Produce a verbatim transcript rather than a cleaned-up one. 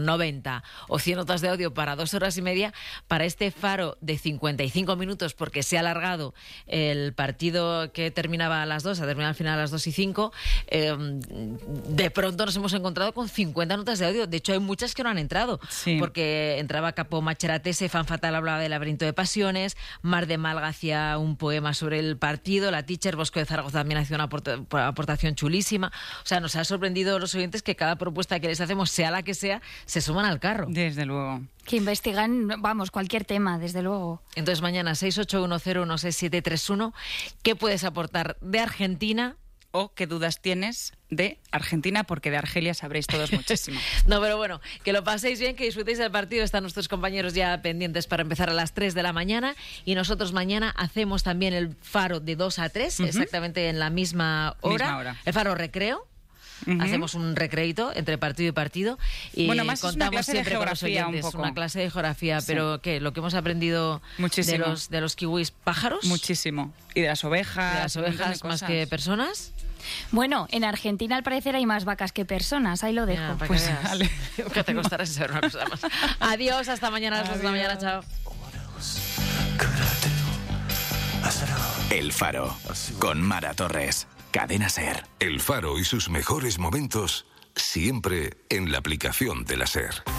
noventa o cien notas de audio para dos horas y media, para este Faro de cincuenta y cinco minutos, porque se ha alargado el partido que terminaba a las dos, ha terminado al final a las dos y cinco, eh, de pronto nos hemos encontrado con cincuenta notas de audio. De hecho, hay muchas que no han entrado, sí. porque entraba Capo Macheratese, Fan Fatal hablaba del laberinto de pasiones, Mar de Malga hacía un poema sobre el partido, la Teacher Bosco de Zaragoza también hacía una aporta- aportación chulísima. O sea, nos ha sorprendido a los oyentes que cada propuesta que les hacemos, sea la que sea, se suman al carro. Desde luego. Que investigan, vamos, cualquier tema, desde luego. Entonces mañana seis ocho uno cero uno seis siete tres uno, ¿qué puedes aportar de Argentina? ¿O qué dudas tienes de Argentina? Porque de Argelia sabréis todos muchísimo. No, pero bueno, que lo paséis bien, que disfrutéis del partido. Están nuestros compañeros ya pendientes para empezar a las tres de la mañana. Y nosotros mañana hacemos también el Faro de dos a tres, uh-huh. exactamente en la misma hora. Misma hora. El Faro recreo. Uh-huh. Hacemos un recreito entre partido y partido y bueno, más contamos es una clase siempre de con los geografía oyentes, un poco. una clase de geografía, sí. pero ¿qué? Lo que hemos aprendido Muchísimo. de los de los kiwis pájaros. Muchísimo. Y de las ovejas. De las ovejas más que personas. Bueno, en Argentina al parecer hay más vacas que personas, ahí lo dejo. Mira, pues que, vale. que te costará saber una cosa más. Adiós, hasta mañana a las dos de la mañana, chao. El Faro, con Mara Torres, Cadena SER. El Faro y sus mejores momentos siempre en la aplicación de la SER.